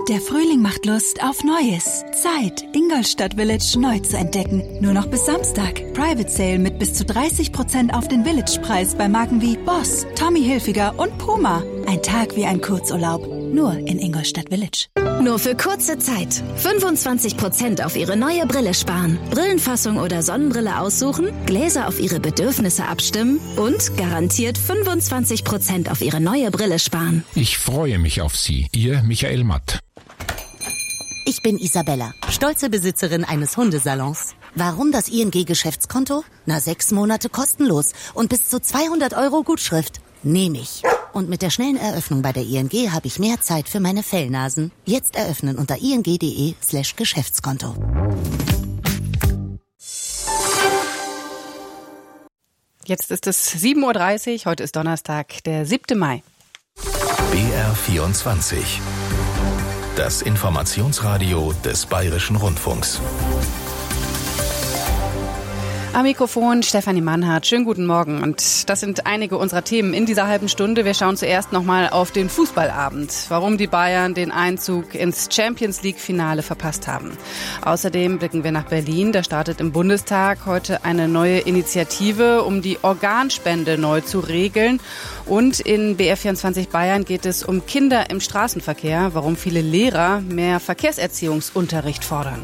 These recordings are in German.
Der Frühling macht Lust auf Neues. Zeit, Ingolstadt Village neu zu entdecken. Nur noch bis Samstag. Private Sale mit bis zu 30% auf den Village-Preis bei Marken wie Boss, Tommy Hilfiger und Puma. Ein Tag wie ein Kurzurlaub. Nur in Ingolstadt Village. Nur für kurze Zeit. 25% auf Ihre neue Brille sparen. Brillenfassung oder Sonnenbrille aussuchen, Gläser auf Ihre Bedürfnisse abstimmen und garantiert 25% auf Ihre neue Brille sparen. Ich freue mich auf Sie. Ihr Michael Matt. Ich bin Isabella, stolze Besitzerin eines Hundesalons. Warum das ING-Geschäftskonto? 6 Monate kostenlos und bis zu 200 € Gutschrift. Nehme ich. Und mit der schnellen Eröffnung bei der ING habe ich mehr Zeit für meine Fellnasen. Jetzt eröffnen unter ing.de/Geschäftskonto. Jetzt ist es 7:30 Uhr, heute ist Donnerstag, der 7. Mai. BR24. Das Informationsradio des Bayerischen Rundfunks. Am Mikrofon Stefanie Mannhardt. Schönen guten Morgen. Und das sind einige unserer Themen in dieser halben Stunde. Wir schauen zuerst nochmal auf den Fußballabend. Warum die Bayern den Einzug ins Champions-League-Finale verpasst haben. Außerdem blicken wir nach Berlin. Da startet im Bundestag heute eine neue Initiative, um die Organspende neu zu regeln. Und in BR24 Bayern geht es um Kinder im Straßenverkehr. Warum viele Lehrer mehr Verkehrserziehungsunterricht fordern.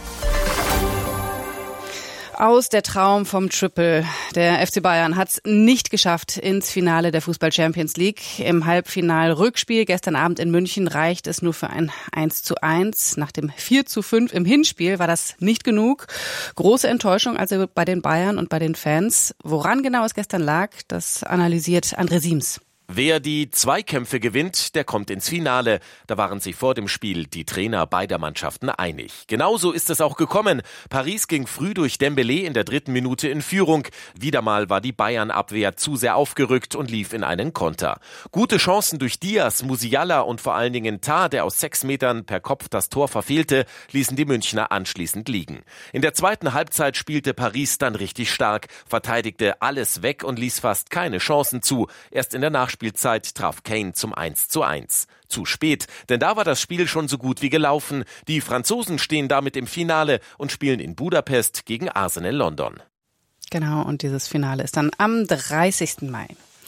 Aus der Traum vom Triple. Der FC Bayern hat es nicht geschafft ins Finale der Fußball-Champions League. Im Halbfinal-Rückspiel gestern Abend in München reicht es nur für ein 1:1. Nach dem 4:5 im Hinspiel war das nicht genug. Große Enttäuschung also bei den Bayern und bei den Fans. Woran genau es gestern lag, das analysiert André Siems. Wer die Zweikämpfe gewinnt, der kommt ins Finale. Da waren sich vor dem Spiel die Trainer beider Mannschaften einig. Genauso ist es auch gekommen. Paris ging früh durch Dembélé in der 3. Minute in Führung. Wieder mal war die Bayern-Abwehr zu sehr aufgerückt und lief in einen Konter. Gute Chancen durch Diaz, Musiala und vor allen Dingen Tah, der aus 6 Metern per Kopf das Tor verfehlte, ließen die Münchner anschließend liegen. In der zweiten Halbzeit spielte Paris dann richtig stark, verteidigte alles weg und ließ fast keine Chancen zu. Erst in der Nachspielzeit traf Kane zum 1:1. Zu spät, denn da war das Spiel schon so gut wie gelaufen. Die Franzosen stehen damit im Finale und spielen in Budapest gegen Arsenal London. Genau, und dieses Finale ist dann am 30. Mai.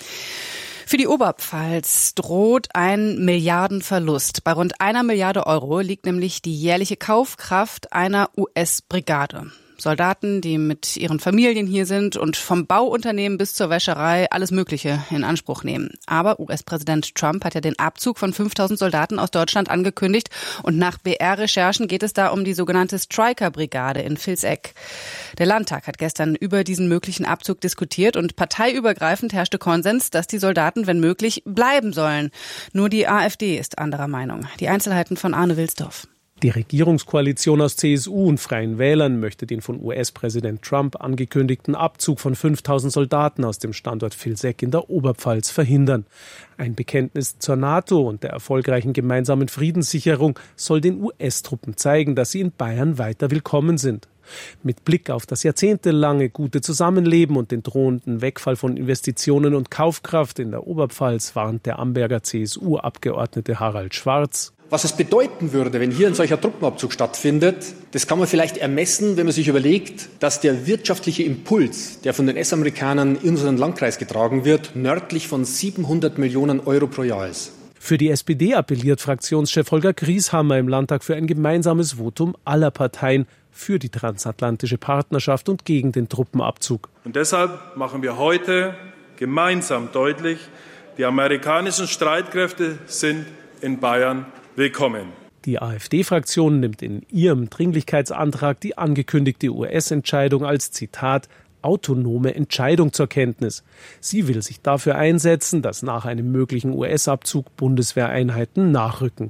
Für die Oberpfalz droht ein Milliardenverlust. Bei rund 1 Milliarde Euro liegt nämlich die jährliche Kaufkraft einer US-Brigade. Soldaten, die mit ihren Familien hier sind und vom Bauunternehmen bis zur Wäscherei alles Mögliche in Anspruch nehmen. Aber US-Präsident Trump hat ja den Abzug von 5.000 Soldaten aus Deutschland angekündigt. Und nach BR-Recherchen geht es da um die sogenannte Stryker-Brigade in Vilseck. Der Landtag hat gestern über diesen möglichen Abzug diskutiert und parteiübergreifend herrschte Konsens, dass die Soldaten, wenn möglich, bleiben sollen. Nur die AfD ist anderer Meinung. Die Einzelheiten von Arne Wilsdorf. Die Regierungskoalition aus CSU und Freien Wählern möchte den von US-Präsident Trump angekündigten Abzug von 5.000 Soldaten aus dem Standort Vilseck in der Oberpfalz verhindern. Ein Bekenntnis zur NATO und der erfolgreichen gemeinsamen Friedenssicherung soll den US-Truppen zeigen, dass sie in Bayern weiter willkommen sind. Mit Blick auf das jahrzehntelange gute Zusammenleben und den drohenden Wegfall von Investitionen und Kaufkraft in der Oberpfalz warnt der Amberger CSU-Abgeordnete Harald Schwarz. Was es bedeuten würde, wenn hier ein solcher Truppenabzug stattfindet, das kann man vielleicht ermessen, wenn man sich überlegt, dass der wirtschaftliche Impuls, der von den US-Amerikanern in unseren Landkreis getragen wird, nördlich von 700 Millionen Euro pro Jahr ist. Für die SPD appelliert Fraktionschef Holger Grieshammer im Landtag für ein gemeinsames Votum aller Parteien für die transatlantische Partnerschaft und gegen den Truppenabzug. Und deshalb machen wir heute gemeinsam deutlich, die amerikanischen Streitkräfte sind in Bayern willkommen. Die AfD-Fraktion nimmt in ihrem Dringlichkeitsantrag die angekündigte US-Entscheidung als, Zitat, autonome Entscheidung zur Kenntnis. Sie will sich dafür einsetzen, dass nach einem möglichen US-Abzug Bundeswehreinheiten nachrücken.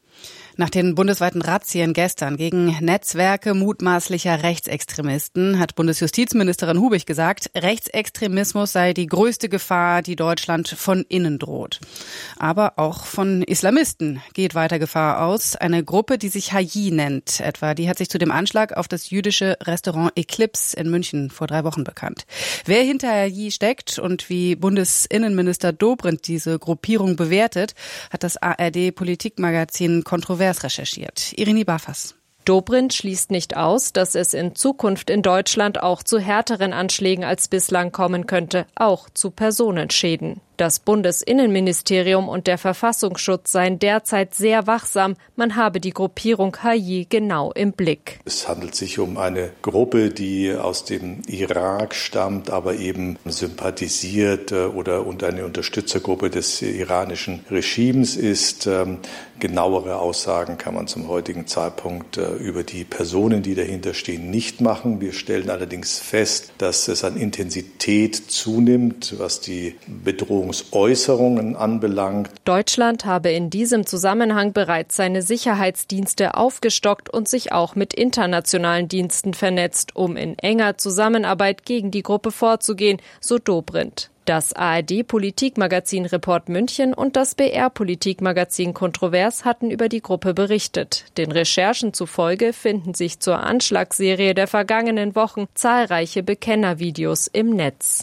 Nach den bundesweiten Razzien gestern gegen Netzwerke mutmaßlicher Rechtsextremisten hat Bundesjustizministerin Hubig gesagt, Rechtsextremismus sei die größte Gefahr, die Deutschland von innen droht. Aber auch von Islamisten geht weiter Gefahr aus. Eine Gruppe, die sich Haji nennt, etwa, die hat sich zu dem Anschlag auf das jüdische Restaurant Eclipse in München vor 3 Wochen bekannt. Wer hinter Haji steckt und wie Bundesinnenminister Dobrindt diese Gruppierung bewertet, hat das ARD-Politikmagazin kontrovers kontrovers recherchiert. Irini Barfas. Dobrindt schließt nicht aus, dass es in Zukunft in Deutschland auch zu härteren Anschlägen als bislang kommen könnte, auch zu Personenschäden. Das Bundesinnenministerium und der Verfassungsschutz seien derzeit sehr wachsam. Man habe die Gruppierung Hayy genau im Blick. Es handelt sich um eine Gruppe, die aus dem Irak stammt, aber eben sympathisiert oder eine Unterstützergruppe des iranischen Regimes ist. Genauere Aussagen kann man zum heutigen Zeitpunkt über die Personen, die dahinter stehen, nicht machen. Wir stellen allerdings fest, dass es an Intensität zunimmt, was die Bedrohungsäußerungen anbelangt. Deutschland habe in diesem Zusammenhang bereits seine Sicherheitsdienste aufgestockt und sich auch mit internationalen Diensten vernetzt, um in enger Zusammenarbeit gegen die Gruppe vorzugehen, so Dobrindt. Das ARD-Politikmagazin Report München und das BR-Politikmagazin Kontrovers hatten über die Gruppe berichtet. Den Recherchen zufolge finden sich zur Anschlagsserie der vergangenen Wochen zahlreiche Bekennervideos im Netz.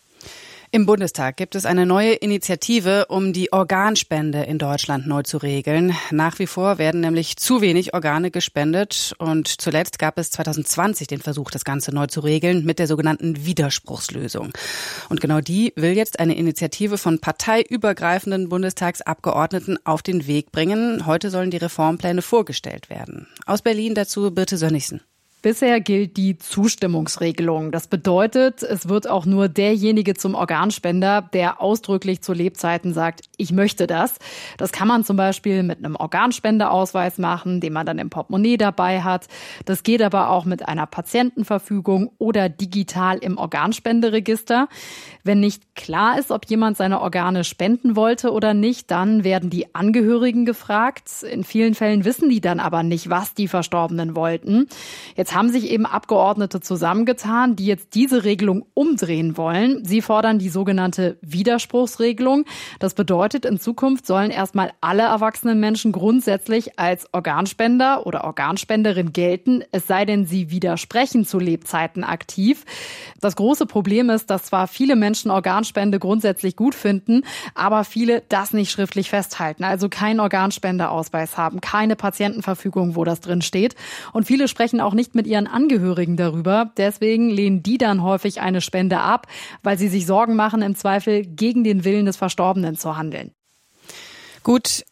Im Bundestag gibt es eine neue Initiative, um die Organspende in Deutschland neu zu regeln. Nach wie vor werden nämlich zu wenig Organe gespendet und zuletzt gab es 2020 den Versuch, das Ganze neu zu regeln mit der sogenannten Widerspruchslösung. Und genau die will jetzt eine Initiative von parteiübergreifenden Bundestagsabgeordneten auf den Weg bringen. Heute sollen die Reformpläne vorgestellt werden. Aus Berlin dazu Birte Sönnigsen. Bisher gilt die Zustimmungsregelung. Das bedeutet, es wird auch nur derjenige zum Organspender, der ausdrücklich zu Lebzeiten sagt, ich möchte das. Das kann man zum Beispiel mit einem Organspendeausweis machen, den man dann im Portemonnaie dabei hat. Das geht aber auch mit einer Patientenverfügung oder digital im Organspenderegister. Wenn nicht klar ist, ob jemand seine Organe spenden wollte oder nicht, dann werden die Angehörigen gefragt. In vielen Fällen wissen die dann aber nicht, was die Verstorbenen wollten. Jetzt haben sich eben Abgeordnete zusammengetan, die jetzt diese Regelung umdrehen wollen. Sie fordern die sogenannte Widerspruchsregelung. Das bedeutet, in Zukunft sollen erstmal alle erwachsenen Menschen grundsätzlich als Organspender oder Organspenderin gelten, es sei denn, sie widersprechen zu Lebzeiten aktiv. Das große Problem ist, dass zwar viele Menschen Organspende grundsätzlich gut finden, aber viele das nicht schriftlich festhalten, also keinen Organspendeausweis haben, keine Patientenverfügung, wo das drin steht. Und viele sprechen auch nicht mit ihren Angehörigen darüber. deswegen lehnen die dann häufig eine Spende ab, weil sie sich Sorgen machen, im Zweifel gegen den Willen des Verstorbenen zu handeln. Gut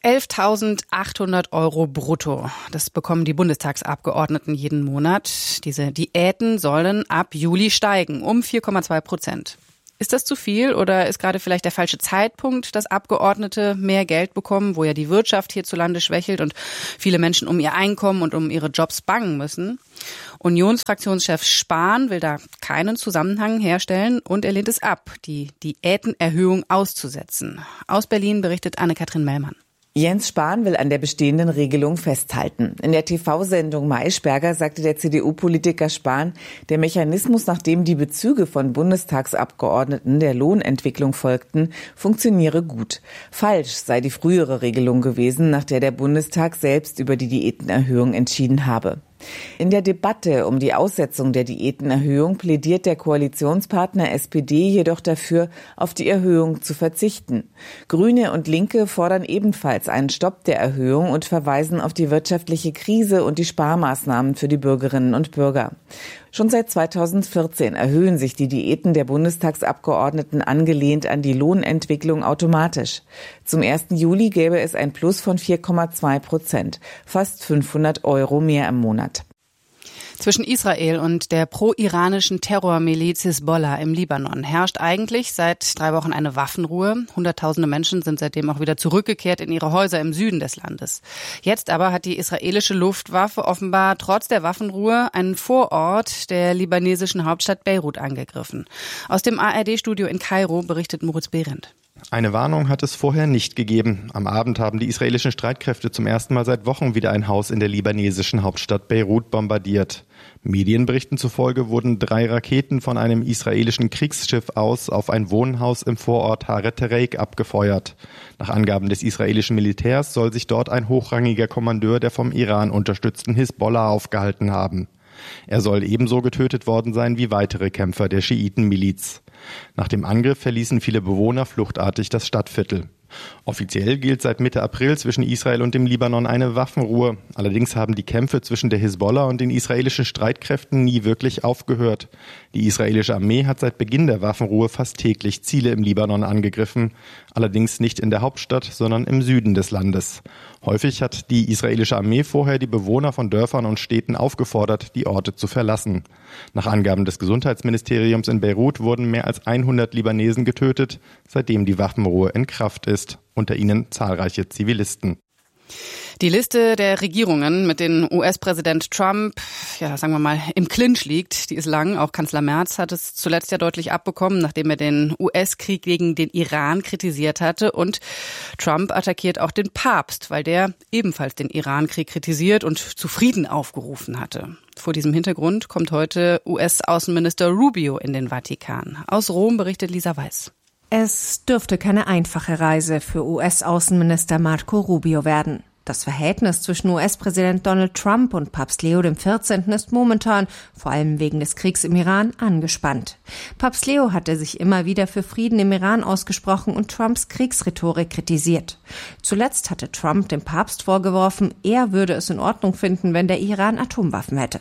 11.800 € brutto. Das bekommen die Bundestagsabgeordneten jeden Monat. Diese Diäten sollen ab Juli steigen, um 4,2%. Ist das zu viel oder ist gerade vielleicht der falsche Zeitpunkt, dass Abgeordnete mehr Geld bekommen, wo ja die Wirtschaft hierzulande schwächelt und viele Menschen um ihr Einkommen und um ihre Jobs bangen müssen? Unionsfraktionschef Spahn will da keinen Zusammenhang herstellen und er lehnt es ab, die Diätenerhöhung auszusetzen. Aus Berlin berichtet Anne-Kathrin Mellmann. Jens Spahn will an der bestehenden Regelung festhalten. In der TV-Sendung Maischberger sagte der CDU-Politiker Spahn, der Mechanismus, nach dem die Bezüge von Bundestagsabgeordneten der Lohnentwicklung folgten, funktioniere gut. Falsch sei die frühere Regelung gewesen, nach der der Bundestag selbst über die Diätenerhöhung entschieden habe. In der Debatte um die Aussetzung der Diätenerhöhung plädiert der Koalitionspartner SPD jedoch dafür, auf die Erhöhung zu verzichten. Grüne und Linke fordern ebenfalls einen Stopp der Erhöhung und verweisen auf die wirtschaftliche Krise und die Sparmaßnahmen für die Bürgerinnen und Bürger. Schon seit 2014 erhöhen sich die Diäten der Bundestagsabgeordneten angelehnt an die Lohnentwicklung automatisch. Zum 1. Juli gäbe es ein Plus von 4,2%, fast 500 € mehr im Monat. Zwischen Israel und der pro-iranischen Terrormiliz Hisbollah im Libanon herrscht eigentlich seit 3 Wochen eine Waffenruhe. Hunderttausende Menschen sind seitdem auch wieder zurückgekehrt in ihre Häuser im Süden des Landes. Jetzt aber hat die israelische Luftwaffe offenbar trotz der Waffenruhe einen Vorort der libanesischen Hauptstadt Beirut angegriffen. Aus dem ARD-Studio in Kairo berichtet Moritz Behrendt. Eine Warnung hat es vorher nicht gegeben. Am Abend haben die israelischen Streitkräfte zum ersten Mal seit Wochen wieder ein Haus in der libanesischen Hauptstadt Beirut bombardiert. Medienberichten zufolge wurden 3 Raketen von einem israelischen Kriegsschiff aus auf ein Wohnhaus im Vorort Haret Tereik abgefeuert. Nach Angaben des israelischen Militärs soll sich dort ein hochrangiger Kommandeur der vom Iran unterstützten Hisbollah aufgehalten haben. Er soll ebenso getötet worden sein wie weitere Kämpfer der Schiitenmiliz. Nach dem Angriff verließen viele Bewohner fluchtartig das Stadtviertel. Offiziell gilt seit Mitte April zwischen Israel und dem Libanon eine Waffenruhe. Allerdings haben die Kämpfe zwischen der Hisbollah und den israelischen Streitkräften nie wirklich aufgehört. Die israelische Armee hat seit Beginn der Waffenruhe fast täglich Ziele im Libanon angegriffen. Allerdings nicht in der Hauptstadt, sondern im Süden des Landes. Häufig hat die israelische Armee vorher die Bewohner von Dörfern und Städten aufgefordert, die Orte zu verlassen. Nach Angaben des Gesundheitsministeriums in Beirut wurden mehr als 100 Libanesen getötet, seitdem die Waffenruhe in Kraft ist. Unter ihnen zahlreiche Zivilisten. Die Liste der Regierungen, mit denen US-Präsident Trump, sagen wir mal, im Clinch liegt, die ist lang. Auch Kanzler Merz hat es zuletzt ja deutlich abbekommen, nachdem er den US-Krieg gegen den Iran kritisiert hatte. Und Trump attackiert auch den Papst, weil der ebenfalls den Iran-Krieg kritisiert und zu Frieden aufgerufen hatte. Vor diesem Hintergrund kommt heute US-Außenminister Rubio in den Vatikan. Aus Rom berichtet Lisa Weiß. Es dürfte keine einfache Reise für US-Außenminister Marco Rubio werden. Das Verhältnis zwischen US-Präsident Donald Trump und Papst Leo XIV. Ist momentan, vor allem wegen des Kriegs im Iran, angespannt. Papst Leo hatte sich immer wieder für Frieden im Iran ausgesprochen und Trumps Kriegsrhetorik kritisiert. Zuletzt hatte Trump dem Papst vorgeworfen, er würde es in Ordnung finden, wenn der Iran Atomwaffen hätte.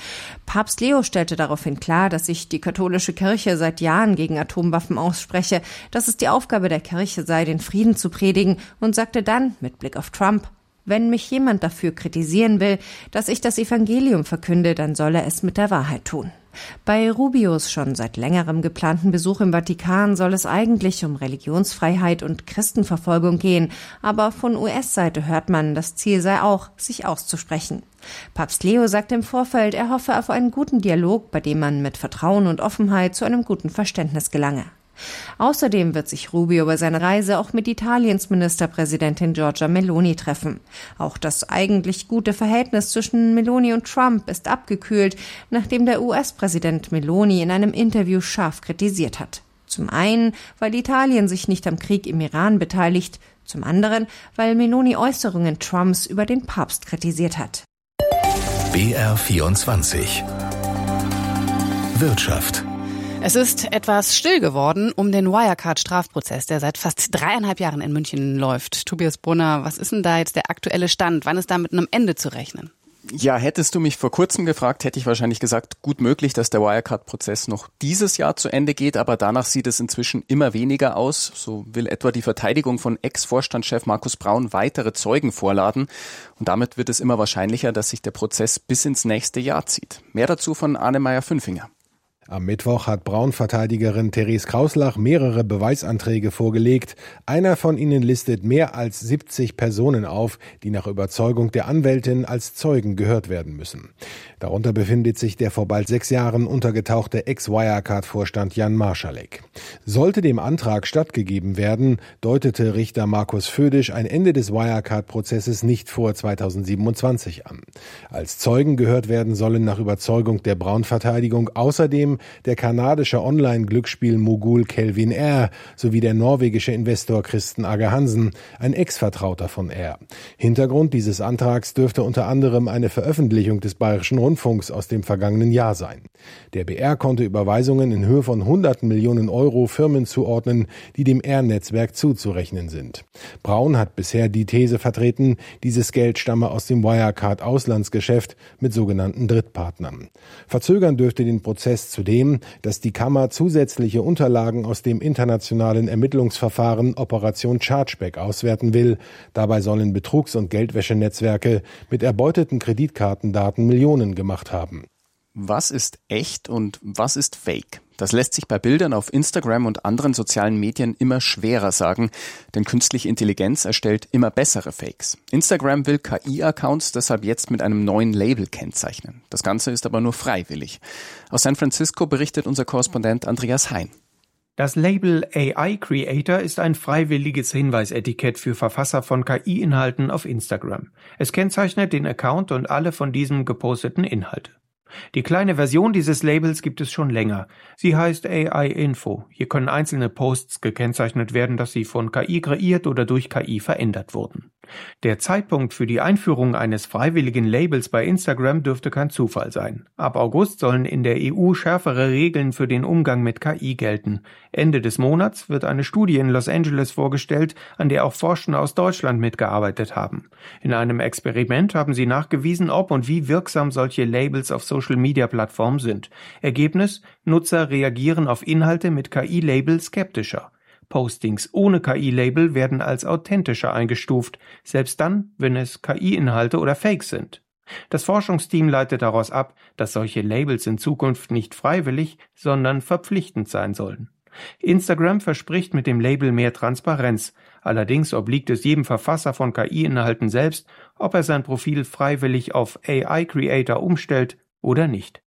Papst Leo stellte daraufhin klar, dass sich die katholische Kirche seit Jahren gegen Atomwaffen ausspreche, dass es die Aufgabe der Kirche sei, den Frieden zu predigen, und sagte dann, mit Blick auf Trump: Wenn mich jemand dafür kritisieren will, dass ich das Evangelium verkünde, dann soll er es mit der Wahrheit tun. Bei Rubios schon seit längerem geplanten Besuch im Vatikan soll es eigentlich um Religionsfreiheit und Christenverfolgung gehen, aber von US-Seite hört man, das Ziel sei auch, sich auszusprechen. Papst Leo sagt im Vorfeld, er hoffe auf einen guten Dialog, bei dem man mit Vertrauen und Offenheit zu einem guten Verständnis gelange. Außerdem wird sich Rubio bei seiner Reise auch mit Italiens Ministerpräsidentin Giorgia Meloni treffen. Auch das eigentlich gute Verhältnis zwischen Meloni und Trump ist abgekühlt, nachdem der US-Präsident Meloni in einem Interview scharf kritisiert hat. Zum einen, weil Italien sich nicht am Krieg im Iran beteiligt, zum anderen, weil Meloni Äußerungen Trumps über den Papst kritisiert hat. BR24 Wirtschaft. Es ist etwas still geworden um den Wirecard-Strafprozess, der seit fast 3,5 Jahren in München läuft. Tobias Brunner, was ist denn da jetzt der aktuelle Stand? Wann ist da mit einem Ende zu rechnen? Ja, hättest du mich vor kurzem gefragt, hätte ich wahrscheinlich gesagt, gut möglich, dass der Wirecard-Prozess noch dieses Jahr zu Ende geht, aber danach sieht es inzwischen immer weniger aus. So will etwa die Verteidigung von Ex-Vorstandschef Markus Braun weitere Zeugen vorladen. Und damit wird es immer wahrscheinlicher, dass sich der Prozess bis ins nächste Jahr zieht. Mehr dazu von Arne Meyer-Fünfinger. Am Mittwoch hat Braun-Verteidigerin Therese Krauslach mehrere Beweisanträge vorgelegt. Einer von ihnen listet mehr als 70 Personen auf, die nach Überzeugung der Anwältin als Zeugen gehört werden müssen. Darunter befindet sich der vor bald 6 Jahren untergetauchte Ex-Wirecard-Vorstand Jan Marschalek. Sollte dem Antrag stattgegeben werden, deutete Richter Markus Födisch ein Ende des Wirecard-Prozesses nicht vor 2027 an. Als Zeugen gehört werden sollen nach Überzeugung der Braun-Verteidigung außerdem der kanadische Online-Glücksspiel-Mogul Kelvin R. sowie der norwegische Investor Kristen Agge Hansen, ein Ex-Vertrauter von R. Hintergrund dieses Antrags dürfte unter anderem eine Veröffentlichung des Bayerischen Rundfunks aus dem vergangenen Jahr sein. Der BR konnte Überweisungen in Höhe von 100 Millionen Euro Firmen zuordnen, die dem R-Netzwerk zuzurechnen sind. Braun hat bisher die These vertreten, dieses Geld stamme aus dem Wirecard-Auslandsgeschäft mit sogenannten Drittpartnern. Verzögern dürfte den Prozess zudem, dass die Kammer zusätzliche Unterlagen aus dem internationalen Ermittlungsverfahren Operation Chargeback auswerten will. Dabei sollen Betrugs- und Geldwäschenetzwerke mit erbeuteten Kreditkartendaten Millionen gemacht haben. Was ist echt und was ist fake? Das lässt sich bei Bildern auf Instagram und anderen sozialen Medien immer schwerer sagen, denn künstliche Intelligenz erstellt immer bessere Fakes. Instagram will KI-Accounts deshalb jetzt mit einem neuen Label kennzeichnen. Das Ganze ist aber nur freiwillig. Aus San Francisco berichtet unser Korrespondent Andreas Hein. Das Label AI Creator ist ein freiwilliges Hinweisetikett für Verfasser von KI-Inhalten auf Instagram. Es kennzeichnet den Account und alle von diesem geposteten Inhalte. Die kleine Version dieses Labels gibt es schon länger. Sie heißt AI Info. Hier können einzelne Posts gekennzeichnet werden, dass sie von KI kreiert oder durch KI verändert wurden. Der Zeitpunkt für die Einführung eines freiwilligen Labels bei Instagram dürfte kein Zufall sein. Ab August sollen in der EU schärfere Regeln für den Umgang mit KI gelten. Ende des Monats wird eine Studie in Los Angeles vorgestellt, an der auch Forschende aus Deutschland mitgearbeitet haben. In einem Experiment haben sie nachgewiesen, ob und wie wirksam solche Labels auf Social-Media-Plattformen sind. Ergebnis: Nutzer reagieren auf Inhalte mit KI-Label skeptischer. Postings ohne KI-Label werden als authentischer eingestuft, selbst dann, wenn es KI-Inhalte oder Fakes sind. Das Forschungsteam leitet daraus ab, dass solche Labels in Zukunft nicht freiwillig, sondern verpflichtend sein sollen. Instagram verspricht mit dem Label mehr Transparenz. Allerdings obliegt es jedem Verfasser von KI-Inhalten selbst, ob er sein Profil freiwillig auf AI-Creator umstellt oder nicht.